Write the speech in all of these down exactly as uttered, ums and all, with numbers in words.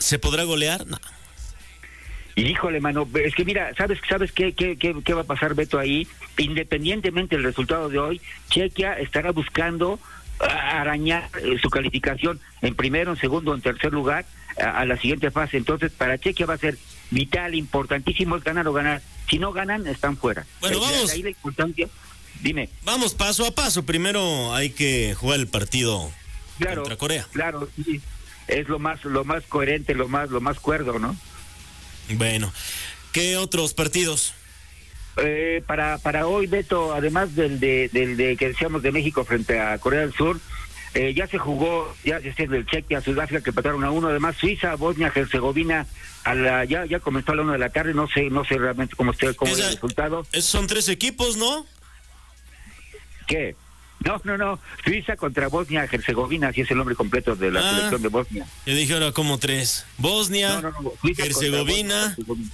¿Se podrá golear? No. Híjole, mano, es que mira, ¿sabes sabes qué, qué, qué, qué va a pasar, Beto, ahí? Independientemente del resultado de hoy, Chequia estará buscando arañar eh, su calificación en primero, en segundo, en tercer lugar a, a la siguiente fase. Entonces, para Chequia va a ser vital, importantísimo es ganar o ganar. Si no ganan, están fuera. Bueno, vamos. Ahí la importancia. Dime. Vamos paso a paso. Primero hay que jugar el partido claro, contra Corea. Claro, sí. Es lo más, lo más coherente, lo más, lo más cuerdo, ¿no? Bueno, ¿qué otros partidos? Eh, para para hoy, Beto, además del de, del de que decíamos de México frente a Corea del Sur, eh, ya se jugó, ya se el Chequia, Sudáfrica, que empataron a uno, además Suiza, Bosnia, Herzegovina, a la, ya ya comenzó a la una de la tarde, no sé no sé realmente cómo esté cómo es el resultado. Esos son tres equipos, ¿no? ¿Qué? No, no, no, Suiza contra Bosnia, Herzegovina, así es el nombre completo de la ah, selección de Bosnia. Yo dije ahora como tres, Bosnia, no, no, no. Herzegovina...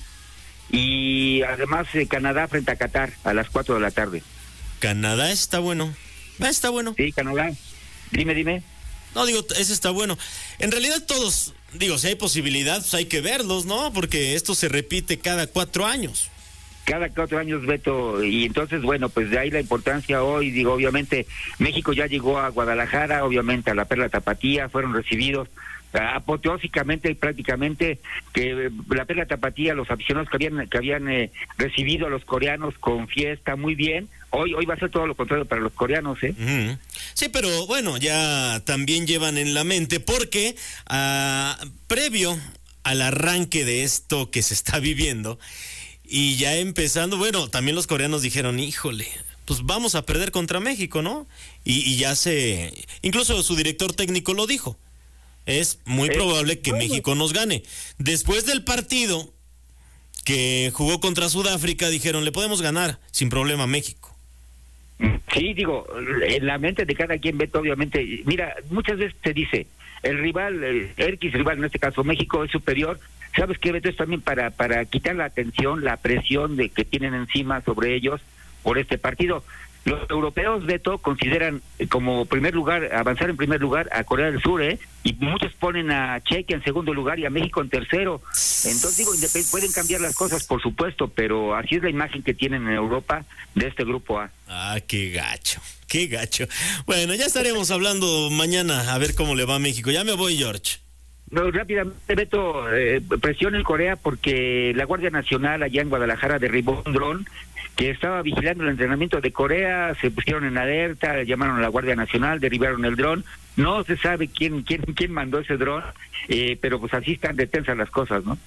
Y además eh, Canadá frente a Qatar a las cuatro de la tarde. Canadá está bueno. Ah, está bueno. Sí, Canadá. Dime, dime. No, digo, ese está bueno. En realidad todos, digo, si hay posibilidad, pues hay que verlos, ¿no? Porque esto se repite cada cuatro años. Cada cuatro años, Beto, y entonces, bueno, pues de ahí la importancia hoy, digo, obviamente, México ya llegó a Guadalajara, obviamente a la Perla Tapatía, fueron recibidos apoteósicamente y prácticamente que la Perla Tapatía, los aficionados que habían que habían eh, recibido a los coreanos con fiesta muy bien, hoy hoy va a ser todo lo contrario para los coreanos, ¿eh? Uh-huh. Sí, pero bueno, ya también llevan en la mente porque uh, previo al arranque de esto que se está viviendo y ya empezando, bueno, también los coreanos dijeron, híjole, pues vamos a perder contra México, ¿no? Y, y ya se, incluso su director técnico lo dijo. Es muy probable que México nos gane. Después del partido que jugó contra Sudáfrica, dijeron, le podemos ganar sin problema a México. Sí, digo, en la mente de cada quien, Beto, obviamente, mira, muchas veces se dice, el rival, el X rival, en este caso México, es superior. ¿Sabes qué, Beto? Es también para, para quitar la atención, la presión de que tienen encima sobre ellos por este partido. Los europeos, Beto, consideran como primer lugar, avanzar en primer lugar a Corea del Sur, ¿eh? Y muchos ponen a Chequia en segundo lugar y a México en tercero. Entonces, digo, pueden cambiar las cosas, por supuesto, pero así es la imagen que tienen en Europa de este grupo A. Ah, qué gacho, qué gacho. Bueno, ya estaremos hablando mañana a ver cómo le va a México. Ya me voy, George. No, rápidamente, Beto, eh, presión en Corea porque la Guardia Nacional allá en Guadalajara derribó un dron que estaba vigilando el entrenamiento de Corea, se pusieron en alerta, llamaron a la Guardia Nacional, derribaron el dron, no se sabe quién quién quién mandó ese dron, eh, pero pues así están de tensas las cosas, ¿no?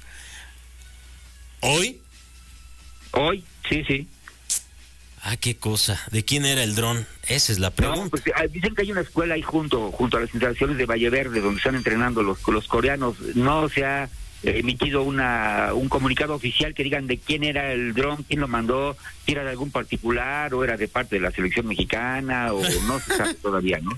¿Hoy? Hoy, sí, sí. Ah, qué cosa, ¿de quién era el dron? Esa es la pregunta. No, pues, dicen que hay una escuela ahí junto junto a las instalaciones de Valle Verde donde están entrenando los, los coreanos, no se ha emitido una un comunicado oficial que digan de quién era el dron, quién lo mandó, si era de algún particular o era de parte de la selección mexicana o no se sabe todavía, ¿no?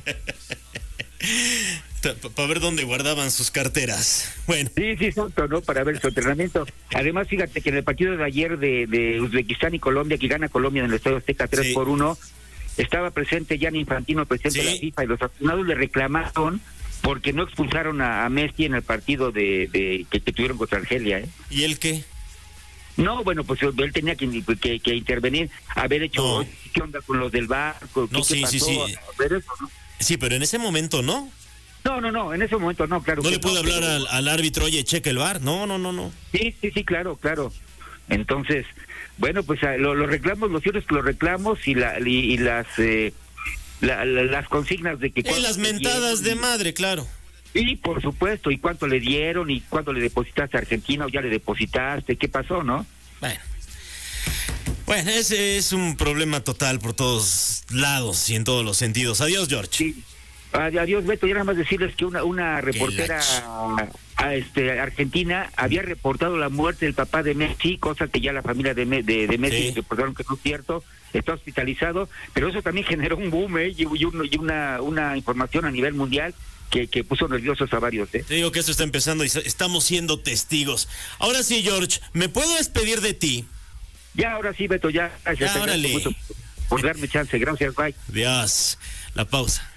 Para ver dónde guardaban sus carteras. Bueno. Sí, sí, exacto, ¿no? Para ver su entrenamiento. Además, fíjate que en el partido de ayer de, de Uzbekistán y Colombia, que gana Colombia en el Estadio Azteca tres por uno, estaba presente Gianni Infantino, presidente ¿Sí? de la FIFA, y los aficionados le reclamaron porque no expulsaron a, a Messi en el partido de, de que, que tuvieron contra Argelia, ¿eh? ¿Y él qué? No, bueno, pues él tenía que, que, que intervenir, haber hecho no. ¿Qué onda con los del barco? No, sí, sí, sí. Eso, ¿no? Sí, pero en ese momento no. No, no, no, en ese momento no, claro. No que le puede no, hablar pero... al, al árbitro, oye, cheque el V A R. No, no, no, no. Sí, sí, sí, claro, claro. Entonces, bueno, pues los lo reclamos, los ciertos que los reclamos y, la, y, y las... Eh, La, la, las consignas de que... Y las mentadas de madre, claro. Sí, por supuesto, y cuánto le dieron, y cuánto le depositaste a Argentina, o ya le depositaste, ¿qué pasó, no? Bueno, bueno, ese es un problema total por todos lados y en todos los sentidos. Adiós, George. Sí. Adiós, Beto, ya nada más decirles que una, una reportera a este, argentina había reportado la muerte del papá de Messi, cosa que ya la familia de, de, de Messi sí. reportaron que no es cierto, está hospitalizado, pero eso también generó un boom, ¿eh? y, y, un, y una, una información a nivel mundial que, que puso nerviosos a varios. ¿eh? Te digo que esto está empezando y estamos siendo testigos. Ahora sí, George, ¿me puedo despedir de ti? Ya, ahora sí, Beto, ya. Gracias, ya, órale. Por darme chance, gracias, bye. Adiós. La pausa.